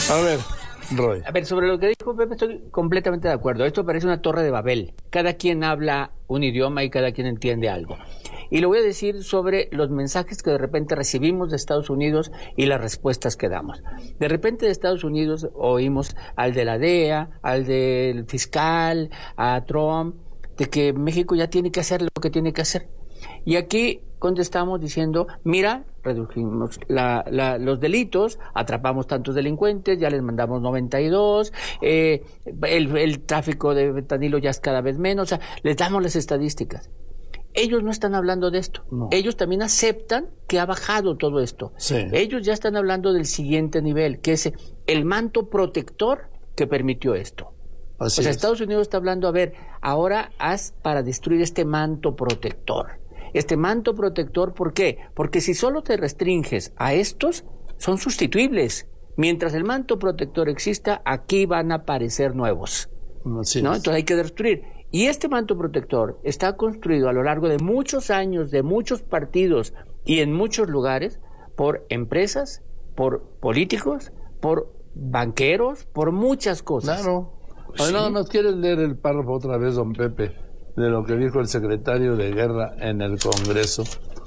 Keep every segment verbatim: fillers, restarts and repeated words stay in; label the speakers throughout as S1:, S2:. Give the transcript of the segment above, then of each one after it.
S1: A ver, Roy.
S2: A ver, sobre lo que dijo Pepe estoy completamente de acuerdo. Esto parece una torre de Babel. Cada quien habla un idioma y cada quien entiende algo. Y lo voy a decir sobre los mensajes que de repente recibimos de Estados Unidos y las respuestas que damos. De repente de Estados Unidos oímos al de la D E A, al del fiscal, a Trump, de que México ya tiene que hacer lo que tiene que hacer. Y aquí contestamos diciendo, mira, redujimos la, la, los delitos, atrapamos tantos delincuentes, ya les mandamos noventa y dos, eh, el, el tráfico de fentanilo ya es cada vez menos, o sea, les damos las estadísticas. Ellos no están hablando de esto. No. Ellos también aceptan que ha bajado todo esto.
S1: Sí.
S2: Ellos ya están hablando del siguiente nivel, que es el manto protector que permitió esto.
S1: Así
S2: o sea,
S1: es.
S2: Estados Unidos está hablando, a ver, ahora haz para destruir este manto protector. Este manto protector, ¿por qué? Porque si solo te restringes a estos, son sustituibles. Mientras el manto protector exista, aquí van a aparecer nuevos.
S1: Así
S2: ¿no?
S1: es.
S2: Entonces hay que destruir. Y este manto protector está construido a lo largo de muchos años, de muchos partidos y en muchos lugares, por empresas, por políticos, por banqueros, por muchas cosas.
S1: Claro.
S2: ¿Sí?
S1: Ay, no, ¿nos quieres leer el párrafo otra vez, don Pepe, de lo que dijo el secretario de Guerra en el Congreso?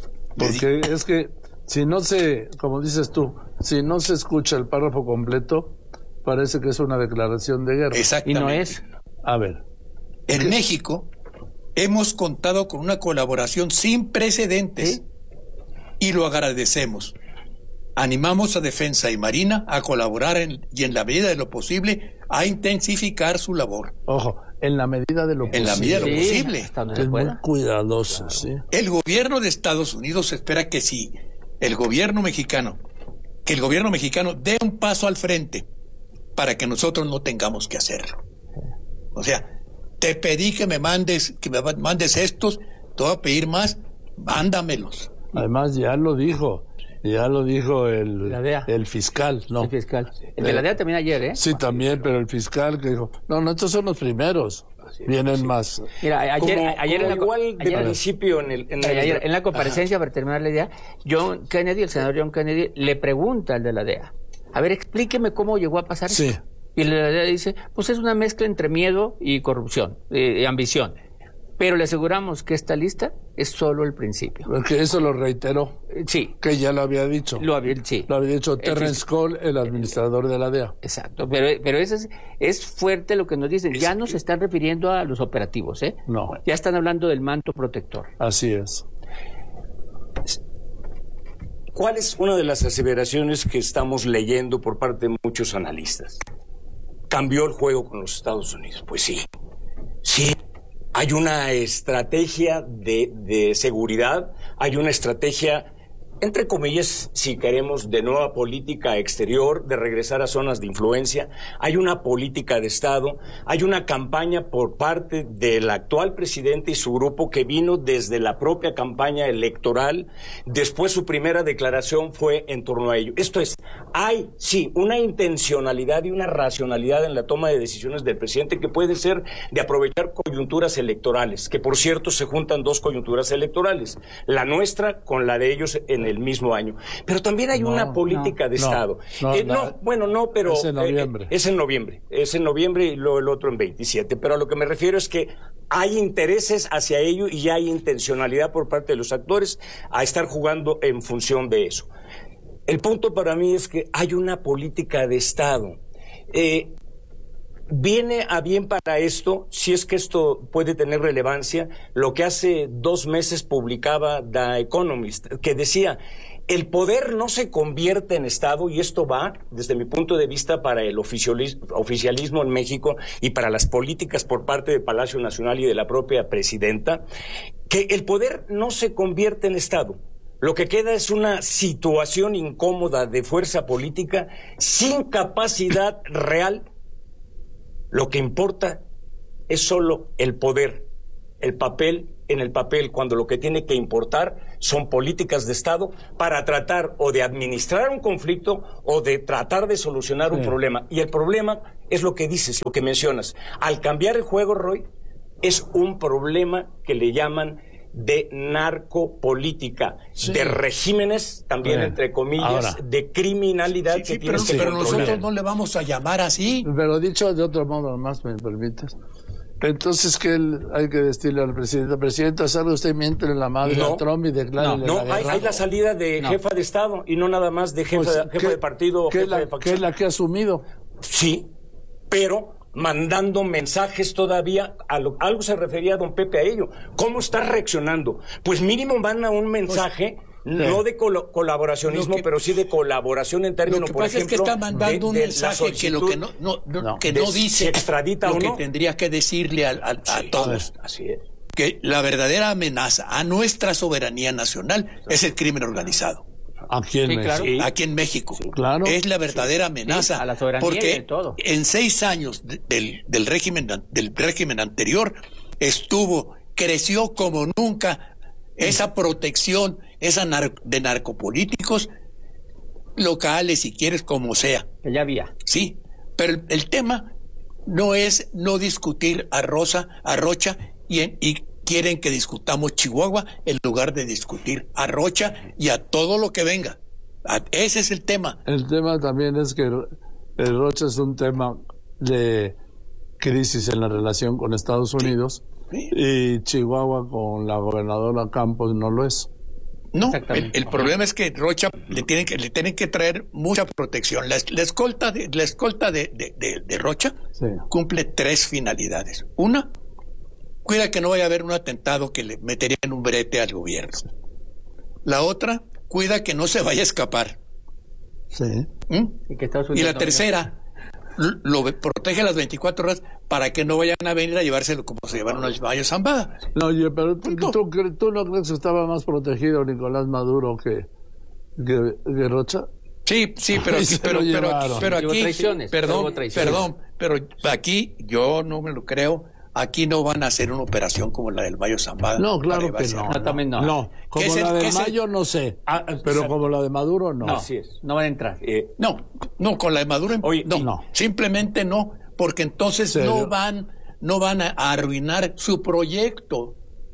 S1: Porque es que si no se, como dices tú, si no se escucha el párrafo completo, parece que es una declaración de guerra.
S3: Exactamente.
S2: Y no es.
S1: A ver.
S3: En
S1: ¿Qué?
S3: México hemos contado con una colaboración sin precedentes,
S2: ¿Sí?
S3: Y lo agradecemos. Animamos a Defensa y Marina a colaborar en, y en la medida de lo posible a intensificar su labor.
S1: Ojo, en la medida de lo
S3: En
S1: posible.
S3: la medida de lo
S2: Sí,
S3: posible.
S2: hasta donde
S1: Es
S2: se
S1: muy
S2: pueda.
S1: cuidadoso,
S3: Claro.
S1: sí.
S3: El gobierno de Estados Unidos espera que si el gobierno mexicano, que el gobierno mexicano dé un paso al frente para que nosotros no tengamos que hacerlo. O sea, te pedí que me mandes, que me mandes estos, te voy a pedir más, mándamelos.
S1: Además ya lo dijo, ya lo dijo el,
S2: La D E A.
S1: el fiscal, ¿no?
S2: El fiscal. El de la D E A también ayer, ¿eh?
S1: Sí, también, pero el fiscal que dijo, no, no, estos son los primeros, vienen más.
S2: Mira, ayer,
S4: Como,
S2: ayer,
S4: como
S2: en la,
S4: igual de
S2: ayer,
S4: principio en el... En el
S2: ayer en la comparecencia, para terminar la idea, John Kennedy, el senador John Kennedy, le pregunta al de la D E A, a ver, explíqueme cómo llegó a pasar
S1: Sí.
S2: esto. Y el de la D E A dice, pues es una mezcla entre miedo y corrupción, y ambición. Pero le aseguramos que esta lista es solo el principio.
S1: Porque eso lo reiteró,
S2: Sí,
S1: que ya lo había dicho.
S2: lo había, sí.
S1: Lo había dicho
S2: El
S1: Terrence
S2: fis-
S1: Cole, el administrador de la D E A.
S2: Exacto, pero, pero eso es, es fuerte lo que nos dicen. Ya no se están refiriendo a los operativos, ¿eh?
S1: No.
S2: Ya están hablando del manto protector.
S1: Así es.
S4: ¿Cuál es una de las aseveraciones que estamos leyendo por parte de muchos analistas? ¿Cambió el juego con los Estados Unidos? Pues sí, sí. Hay una estrategia de, de seguridad, hay una estrategia, entre comillas, si queremos, de nueva política exterior, de regresar a zonas de influencia, hay una política de Estado, hay una campaña por parte del actual presidente y su grupo que vino desde la propia campaña electoral, después su primera declaración fue en torno a ello. Esto es, hay, sí, una intencionalidad y una racionalidad en la toma de decisiones del presidente que puede ser de aprovechar coyunturas electorales, que por cierto se juntan dos coyunturas electorales, la nuestra con la de ellos en el mismo año. Pero también hay
S1: No,
S4: una política
S2: no,
S4: de
S1: no,
S4: Estado.
S1: no,
S4: Eh,
S1: no.
S4: no, bueno, no, pero...
S1: Es en noviembre.
S4: eh, es en noviembre. Es en noviembre y luego el otro en veintisiete. Pero a lo que me refiero es que hay intereses hacia ello y hay intencionalidad por parte de los actores a estar jugando en función de eso. El punto para mí es que hay una política de Estado. Eh, Viene a bien para esto, si es que esto puede tener relevancia, lo que hace dos meses publicaba The Economist, que decía, el poder no se convierte en Estado, y esto va, desde mi punto de vista, para el oficialismo, oficialismo en México y para las políticas por parte del Palacio Nacional y de la propia presidenta, que el poder no se convierte en Estado. Lo que queda es una situación incómoda de fuerza política sin capacidad real. Lo que importa es solo el poder, el papel en el papel, cuando lo que tiene que importar son políticas de Estado para tratar o de administrar un conflicto o de tratar de solucionar un
S1: Sí.
S4: problema. Y el problema es lo que dices, lo que mencionas. Al cambiar el juego, Roy, es un problema que le llaman de narcopolítica,
S1: sí.
S4: de regímenes, también
S1: Bien.
S4: entre comillas,
S1: Ahora.
S4: de criminalidad
S3: Sí,
S4: que
S3: sí,
S4: tienes
S3: pero,
S4: que
S3: pero
S4: controlar.
S3: nosotros no le vamos a llamar así.
S1: Pero dicho de otro modo, nomás me permites. Entonces, ¿qué hay que decirle al presidente? Presidente, salga usted, miente en la madre
S4: No.
S1: a Trump y declare
S4: No,
S1: la
S4: hay,
S1: guerra.
S4: hay la salida de
S2: No.
S4: jefa de Estado y no nada más de jefa,
S1: Pues,
S4: jefa
S1: ¿qué-
S4: de partido o
S1: ¿qué es
S4: jefa
S1: la,
S4: de
S1: qué
S4: facción.
S1: es la que ha asumido?
S4: Sí, pero mandando mensajes todavía, a lo, algo se refería don Pepe a ello. ¿Cómo está reaccionando? Pues mínimo manda un mensaje, no de colo- colaboracionismo,
S3: Lo que-
S4: pero sí de colaboración en
S3: Lo
S4: términos,
S3: que
S4: por
S3: pasa
S4: ejemplo,
S3: es que está mandando
S4: de-
S3: un
S4: de la
S3: mensaje que lo que no, no, no-
S1: No.
S3: que
S4: de
S3: no
S4: si
S3: dice
S4: extradita
S3: lo
S4: o
S3: que
S4: no.
S3: tendría que decirle a, a- a
S4: Sí,
S3: todos.
S4: Así es.
S3: Que la verdadera amenaza a nuestra soberanía nacional es el crimen organizado.
S1: Aquí en
S2: Sí,
S1: México.
S2: claro.
S4: Sí.
S3: Aquí en México.
S1: Claro.
S3: Es la verdadera amenaza.
S2: Sí, a la soberanía
S3: porque
S2: y de todo.
S3: en seis años de- del, del régimen del régimen anterior estuvo, creció como nunca esa protección, esa nar- de narcopolíticos locales, si quieres, como sea.
S2: Que ya había.
S3: Sí, pero el, el tema no es no discutir a Rosa, a Rocha, y, en- y quieren que discutamos Chihuahua en lugar de discutir a Rocha y a todo lo que venga. A- ese es el tema.
S1: El tema también es que el Rocha es un tema de crisis en la relación con Estados Unidos
S3: Sí.
S1: y Chihuahua con la gobernadora Campos no lo es.
S3: No, el,
S2: Exactamente.
S3: el problema es que Rocha le tienen que, le tienen que traer mucha protección. La, es- la escolta de, la escolta de, de- de- de Rocha
S1: Sí.
S3: cumple tres finalidades. Una, cuida que no vaya a haber un atentado que le metería en un brete al gobierno. La otra, cuida que no se vaya a escapar.
S1: Sí.
S3: ¿Mm?
S2: Y, que Estados
S3: Y
S2: Unidos
S3: la
S2: no-
S3: tercera, l- lo ve- protege las veinticuatro horas para que no vayan a venir a llevárselo como se llevaron al Mayo Zambada.
S1: No, oye, pero tú,
S3: Punto.
S1: tú cre- ¿tú no crees que estaba más protegido Nicolás Maduro que, que, que Rocha?
S3: Sí, sí, pero,
S1: Y
S3: sí,
S1: se
S3: pero,
S1: lo
S3: pero,
S1: llevaron.
S3: pero
S2: Hubo
S3: aquí,
S2: traiciones,
S3: perdón,
S2: hubo traiciones.
S3: perdón, pero aquí yo no me lo creo. Aquí no van a hacer una operación como la del Mayo Zambada.
S1: No,
S3: para
S1: claro que
S3: llevarse
S1: no.
S3: a-
S2: No, también no.
S1: No, como
S3: ¿Qué es
S1: la
S3: el-
S1: de
S3: qué es el-
S1: Mayo no sé,
S4: Ah, ah,
S1: pero
S4: sa-
S1: como la de Maduro no.
S2: No,
S4: Así es.
S2: no van a entrar.
S4: Eh,
S3: No, no, con la de Maduro, en-
S4: Oye,
S3: no,
S1: no.
S3: simplemente no, porque entonces
S1: ¿Serio?
S3: no van, no van a, a arruinar su proyecto,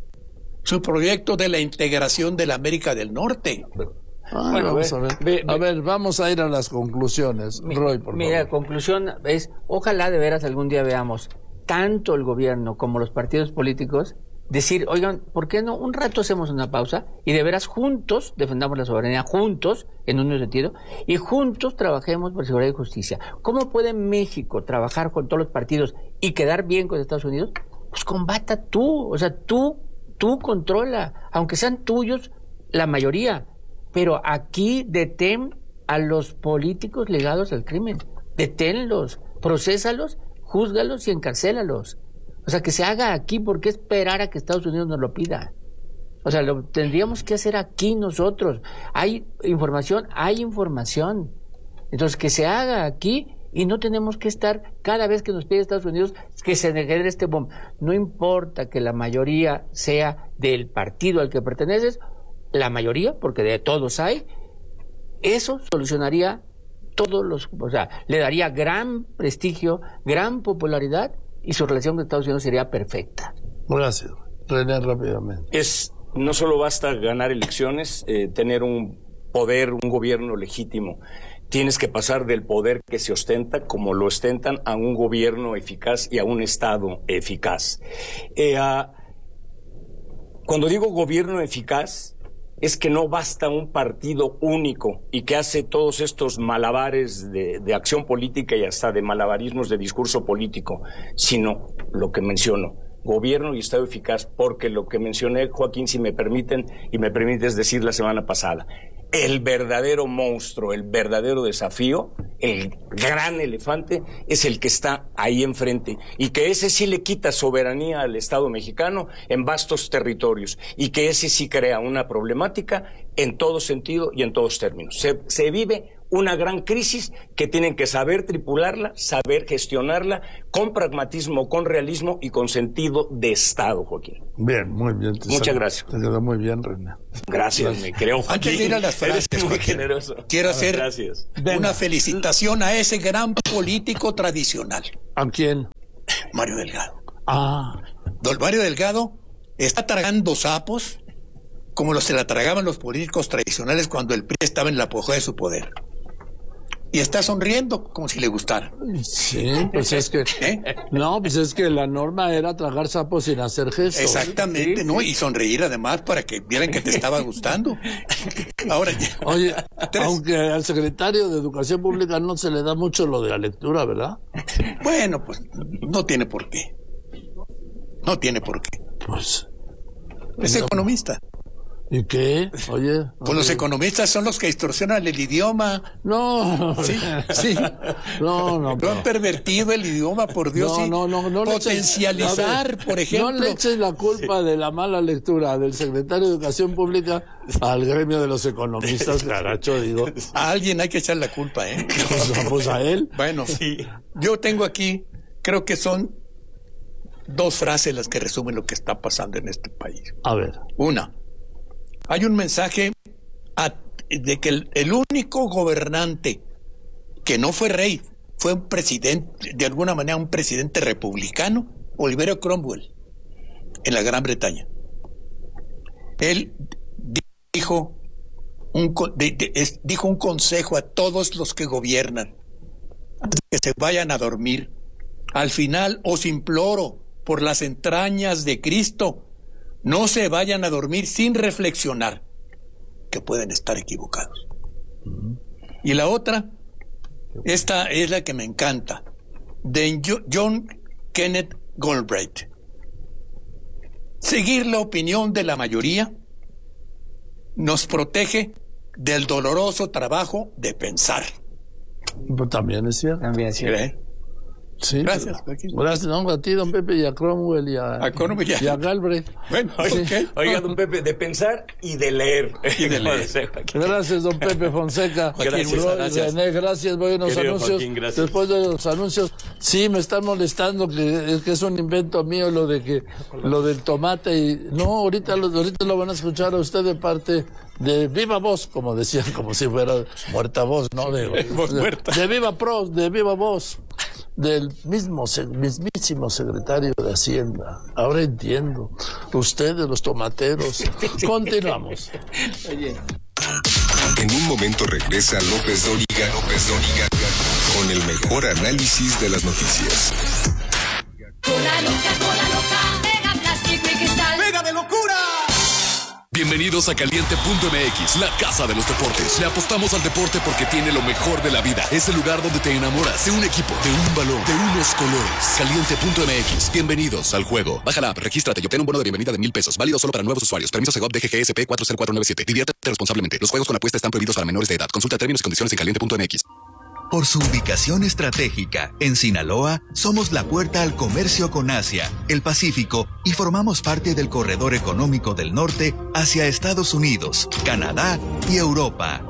S3: su proyecto de la integración de la América del Norte.
S1: Ah,
S4: Bueno,
S1: vamos
S4: ve-
S1: a ver.
S4: ve-
S1: a
S4: ve-
S1: ver, vamos a ir a las conclusiones.
S2: Mi-
S1: Roy, por
S2: Mira,
S1: favor.
S2: conclusión es, ojalá de veras algún día veamos tanto el gobierno como los partidos políticos decir, oigan, ¿por qué no? Un rato hacemos una pausa y de veras juntos defendamos la soberanía, juntos, en un sentido, y juntos trabajemos por seguridad y justicia. ¿Cómo puede México trabajar con todos los partidos y quedar bien con Estados Unidos? Pues combata tú, o sea, tú, tú controla, aunque sean tuyos la mayoría, pero aquí detén a los políticos ligados al crimen, deténlos, procesalos, júzgalos y encarcélalos. O sea, que se haga aquí, ¿por qué esperar a que Estados Unidos nos lo pida? O sea, lo tendríamos que hacer aquí nosotros. Hay información, hay información. Entonces, que se haga aquí y no tenemos que estar cada vez que nos pide Estados Unidos que se genere este bomb. No importa que la mayoría sea del partido al que perteneces, la mayoría, porque de todos hay, eso solucionaría todos los, o sea, le daría gran prestigio, gran popularidad y su relación con Estados Unidos sería perfecta.
S1: Gracias. René, rápidamente.
S4: es no solo basta ganar elecciones, eh, tener un poder, un gobierno legítimo. Tienes que pasar del poder que se ostenta, como lo ostentan, a un gobierno eficaz y a un Estado eficaz. Eh, a, cuando digo gobierno eficaz, es que no basta un partido único y que hace todos estos malabares de, de acción política y hasta de malabarismos de discurso político, sino lo que menciono, gobierno y Estado eficaz, porque lo que mencioné, Joaquín, si me permiten, y me permites decir la semana pasada, el verdadero monstruo, el verdadero desafío, el gran elefante, es el que está ahí enfrente, y que ese sí le quita soberanía al Estado mexicano en vastos territorios, y que ese sí crea una problemática en todo sentido y en todos términos. Se, se vive una gran crisis que tienen que saber tripularla, saber gestionarla con pragmatismo, con realismo y con sentido de Estado, Joaquín.
S1: Bien, muy bien. te
S4: Muchas
S1: sal-
S4: gracias.
S1: Te quedó muy bien, René.
S4: Gracias, me creo, Joaquín.
S3: Antes de ir a las frases,
S4: Eres muy
S3: Joaquín,
S4: generoso.
S3: quiero hacer
S4: Gracias.
S3: una felicitación a ese gran político tradicional,
S1: ¿A quién?
S3: Mario Delgado.
S1: Ah,
S3: Don Mario Delgado está tragando sapos como los se la tragaban los políticos tradicionales cuando el P R I estaba en la apogeo de su poder. Y está sonriendo como si le gustara.
S1: Sí, pues es que...
S3: ¿Eh?
S1: No, pues es que la norma era tragar sapos sin hacer gestos.
S3: Exactamente, sí, ¿no? Y sonreír además para que vieran que te estaba gustando. Ahora ya.
S1: Oye, tres. Aunque al secretario de Educación Pública no se le da mucho lo de la lectura, ¿verdad?
S3: Bueno, pues no tiene por qué. No tiene por qué.
S1: Pues...
S3: Es no. economista.
S1: ¿Y qué? Oye.
S3: Pues oye. Los economistas son los que distorsionan el idioma.
S1: No,
S3: sí, sí.
S1: No, no.
S3: Lo han pervertido el idioma, por Dios.
S1: No,
S3: y
S1: no, no, no.
S3: Potencializar,
S1: ver,
S3: por ejemplo.
S1: No le eches la culpa sí. de la mala lectura del secretario de Educación Pública al gremio de los economistas, caracho, digo.
S3: A alguien hay que echar la culpa, ¿eh?
S1: Pues, pues a él.
S3: Bueno, sí. Yo tengo aquí, creo que son dos frases las que resumen lo que está pasando en este país.
S1: A ver.
S3: Una. Hay un mensaje a, de que el, el único gobernante que no fue rey, fue un presidente, de alguna manera un presidente republicano, Oliver Cromwell, en la Gran Bretaña. Él dijo un, de, de, es, dijo un consejo a todos los que gobiernan, antes de que se vayan a dormir. Al final os imploro, por las entrañas de Cristo, no se vayan a dormir sin reflexionar que pueden estar equivocados. Uh-huh. Y la otra, esta es la que me encanta, de John Kenneth Galbraith. Seguir la opinión de la mayoría nos protege del doloroso trabajo de pensar.
S1: Pues también es cierto.
S2: También es cierto.
S3: ¿Eh?
S1: Sí,
S3: gracias.
S1: Gracias, no, a ti, don Pepe, y a Cromwell y a,
S3: a, Cromwell,
S1: y a Galbraith.
S3: Bueno,
S4: sí. Okay. Oiga, don Pepe, de pensar y de leer.
S3: Y de leer.
S1: Gracias, don Pepe Fonseca.
S3: Gracias, gracias.
S1: René, gracias. Voy a los
S4: Querido
S1: anuncios.
S4: Joaquín,
S1: después de los anuncios, sí, me están molestando que, que es un invento mío lo de que lo del tomate y no, ahorita lo, ahorita lo van a escuchar a usted de parte de viva voz, como decían, como si fuera muerta voz, ¿no? De,
S3: voz muerta.
S1: De, de viva pro, de viva voz. Del mismo, mismísimo secretario de Hacienda. Ahora entiendo. Ustedes, los tomateros. Continuamos.
S2: Oye.
S5: En un momento regresa López Dóriga, López Dóriga, con el mejor análisis de las noticias.
S6: Cola loca, cola loca, pega plástico y cristal.
S7: ¡Pega de locura!
S8: Bienvenidos a Caliente punto M X, la casa de los deportes. Le apostamos al deporte porque tiene lo mejor de la vida. Es el lugar donde te enamoras de un equipo, de un balón, de unos colores. Caliente punto M X, bienvenidos al juego. Baja la app, regístrate y obtén un bono de bienvenida de mil pesos. Válido solo para nuevos usuarios. Permiso Segov D G G S P cuatro cero cuatro nueve siete. Diviértete responsablemente. Los juegos con apuesta están prohibidos para menores de edad. Consulta términos y condiciones en Caliente punto M X.
S9: Por su ubicación estratégica, en Sinaloa, somos la puerta al comercio con Asia, el Pacífico y formamos parte del corredor económico del norte hacia Estados Unidos, Canadá y Europa.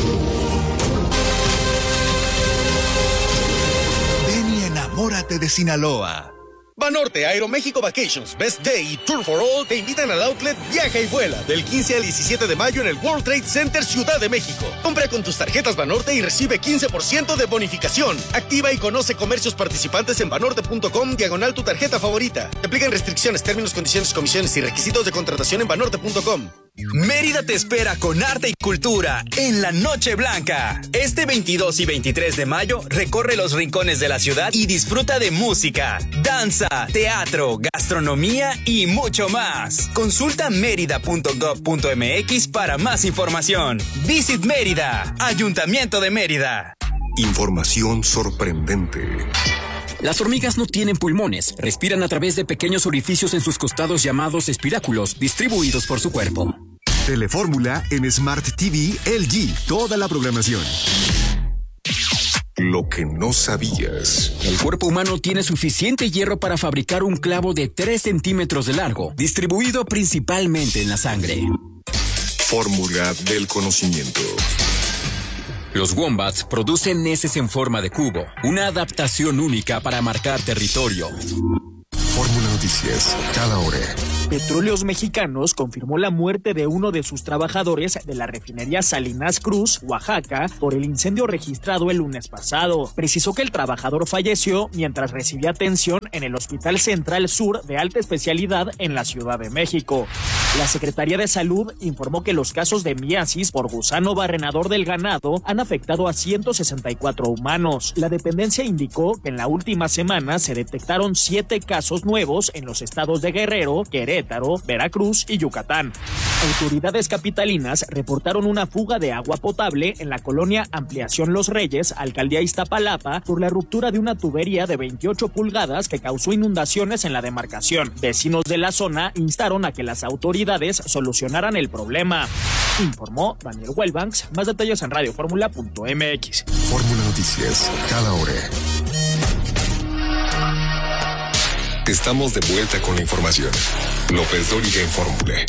S9: Ven y enamórate de Sinaloa.
S7: Banorte, Aeroméxico Vacations, Best Day y Tour for All te invitan al outlet Viaja y Vuela del quince al diecisiete de mayo en el World Trade Center Ciudad de México. Compra con tus tarjetas Banorte y recibe quince por ciento de bonificación. Activa y conoce comercios participantes en banorte punto com diagonal tu tarjeta favorita. Te aplican restricciones, términos, condiciones, comisiones y requisitos de contratación en banorte punto com.
S10: Mérida te espera con arte y cultura en la Noche Blanca. Este veintidós y veintitrés de mayo recorre los rincones de la ciudad y disfruta de música, danza, teatro, gastronomía y mucho más. Consulta mérida punto gov punto m x para más información. Visit Mérida, Ayuntamiento de Mérida.
S5: Información sorprendente.
S11: Las hormigas no tienen pulmones, respiran a través de pequeños orificios en sus costados llamados espiráculos, distribuidos por su cuerpo.
S12: Telefórmula en Smart T V L G, toda la programación.
S5: Lo que no sabías.
S11: El cuerpo humano tiene suficiente hierro para fabricar un clavo de tres centímetros de largo, distribuido principalmente en la sangre.
S5: Fórmula del conocimiento.
S11: Los wombats producen heces en forma de cubo, una adaptación única para marcar territorio.
S12: Fórmula Noticias, cada hora.
S13: Petróleos Mexicanos confirmó la muerte de uno de sus trabajadores de la refinería Salinas Cruz, Oaxaca, por el incendio registrado el lunes pasado. Precisó que el trabajador falleció mientras recibía atención en el Hospital Central Sur de Alta Especialidad en la Ciudad de México. La Secretaría de Salud informó que los casos de miasis por gusano barrenador del ganado han afectado a ciento sesenta y cuatro humanos. La dependencia indicó que en la última semana se detectaron siete casos nuevos en los estados de Guerrero, Querétaro, Veracruz y Yucatán. Autoridades capitalinas reportaron una fuga de agua potable en la colonia Ampliación Los Reyes, alcaldía Iztapalapa, por la ruptura de una tubería de veintiocho pulgadas que causó inundaciones en la demarcación. Vecinos de la zona instaron a que las autoridades solucionaran el problema. Informó Daniel Wellbanks. Más detalles en radio fórmula punto m x.
S12: Fórmula Noticias, cada hora.
S5: Estamos de vuelta con la información. López Dóriga en Fórmula.